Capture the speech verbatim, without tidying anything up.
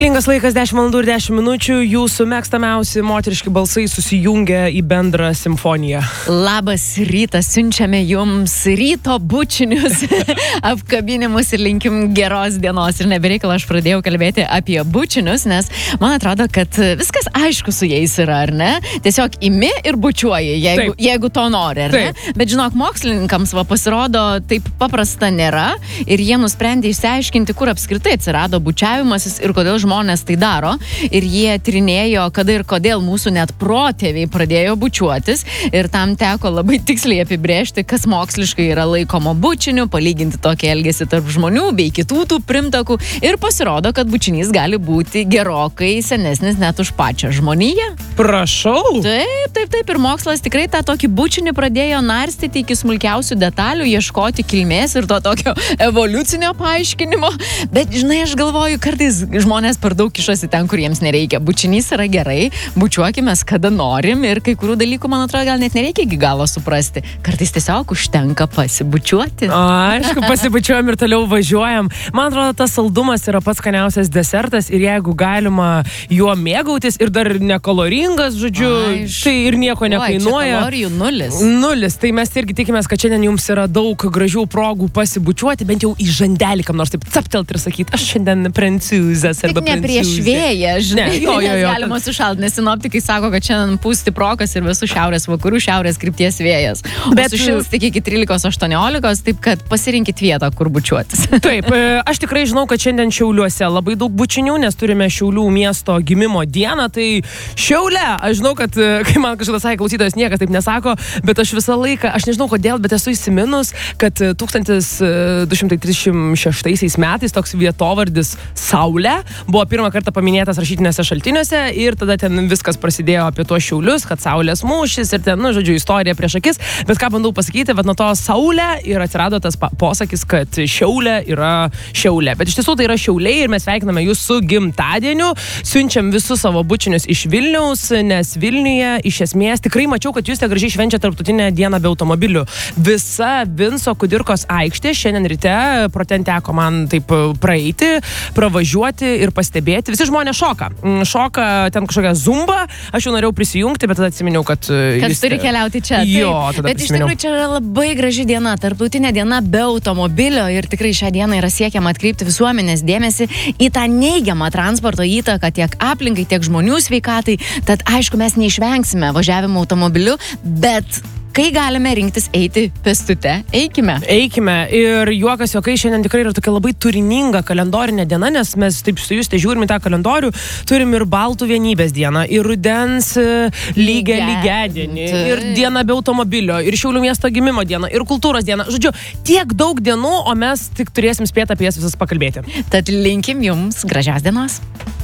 Lingas laikas dešimt valandų ir dešimt minučių, jūsų mėgstamiausi moteriški balsai susijungia į bendrą simfoniją. Labas rytas, siunčiame jums ryto bučinius, apkabinimus ir linkim geros dienos. Ir nebereikalo aš pradėjau kalbėti apie bučinius, nes man atrodo, kad viskas aišku su jais yra, ar ne? Tiesiog imi ir bučiuoji, jeigu, jeigu to nori, ar ne? Taip. Bet žinok, mokslininkams va, pasirodo taip paprasta nėra ir jie nusprendė išsiaiškinti, kur apskritai atsirado bučiavimasis ir kodėl žmonės žmonės tai daro, ir jie tyrinėjo, kada ir kodėl mūsų net protėviai pradėjo bučiuotis, ir tam teko labai tiksliai apibrėžti, kas moksliškai yra laikoma bučiniu, palyginti tokį elgesį tarp žmonių bei kitų tų primtakų, ir pasirodo, kad bučinys gali būti gerokai senesnis net už pačią žmoniją. Prašau! Taip, taip, taip, ir mokslas tikrai tą tokį bučinį pradėjo narstyti iki smulkiausių detalių, ieškoti kilmės ir to tokio evoliucinio paaiškinimo, bet žinai, aš galvoju, kartais žmonės per daug kišosi ten, kur jiems nereikia. Bučinys yra gerai, bučiuokime, kada norim, ir kai kurių dalykų, man atrodo, gal net nereikia iki galo suprasti. Kartais tiesiog užtenka pasibučiuoti. Aišku, pasibučiuojam ir toliau važiuojam. Man atrodo, tas saldumas yra pats skaniausias desertas, ir jeigu galima juo mėgautis ir dar nekaloringas, žodžiu, Aiš. tai ir nieko nekainuoja. Oi, kalorijų nulis. Nulis. Tai mes irgi tikimės, kad šiandien jums yra daug gražių progų pasibučiuoti, bent jau į žandelį, kam nors taip captelt ir sakyti, aš šiandien prancūzas arba ne prieš vėją, žinai, ne, jo, jo, jo. Galima sušalti, nes sinoptikai sako, kad šiandien pūs stiprokas ir visų šiaurės vakarų, šiaurės krypties vėjas. Bet sušils tik iki trylikos aštuoniolikos, taip kad pasirinkit vietą, kur bučiuotis. Taip, aš tikrai žinau, kad šiandien Šiauliuose labai daug bučinių, nes turime Šiaulių miesto gimimo dieną, tai Šiaulė, aš žinau, kad, kai man kažkas sakė, klausytojas niekas taip nesako, bet aš visą laiką, aš nežinau kodėl, bet esu įsiminus, kad tūkstantis du šimtai trisdešimt šeštaisiais metais toks vietovardis Saulė buvo pirmą kartą paminėtas rašytiniuose šaltiniuose, ir tada ten viskas prasidėjo apie tuos Šiaulius, kad Saulės mūšis ir ten, nu, žodžiu, istorija prieš akis, bet ką bandau pasakyti, bet nuo to Saulė ir atsirado tas posakis, kad Šiaulė yra Šiaulė. Bet iš tiesų tai yra Šiauliai ir mes sveikiname jūs su gimtadieniu, siunčiam visus savo bučinius iš Vilniaus, nes Vilniuje iš esmės tikrai mačiau, kad jūs te gražiai švenčia tarptautinę dieną be automobilių. Visa Vinco Kudirkos aikštė šiandien ryte, pro ten teko man taip praeiti, pravažiuoti ir pastebėti. Visi žmonės šoka. Šoka ten kažkokia zumba. Aš jau norėjau prisijungti, bet tada atsiminiau, kad... Kad turi keliauti čia. Jo, tada bet prisiminiau. Iš tikrųjų čia yra labai graži diena, tarptautinė diena be automobilio, ir tikrai šią dieną yra siekiama atkreipti visuomenės dėmesį į tą neigiamą transporto įtaką tiek aplinkai, tiek žmonių sveikatai. Tad aišku, mes neišvengsime važiavimo automobiliu, bet... Kai galime rinktis eiti pėstute, eikime. Eikime. Ir juokas juokai, šiandien tikrai yra tokia labai turininga kalendorinė diena, nes mes taip su jūs tai žiūrime tą kalendorių, turim ir baltų vienybės dieną, ir rudens lygia lygiadienį, ir dieną be automobilio, ir Šiaulių miesto gimimo dieną, ir kultūros dieną. Žodžiu, tiek daug dienų, o mes tik turėsim spėti apie jas visas pakalbėti. Tad linkim jums gražios dienos.